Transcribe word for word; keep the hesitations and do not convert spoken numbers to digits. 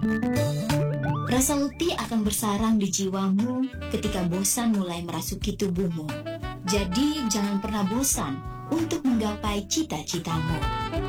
Rasa letih akan bersarang di jiwamu ketika bosan mulai merasuki tubuhmu. Jadi, jangan pernah bosan untuk menggapai cita-citamu.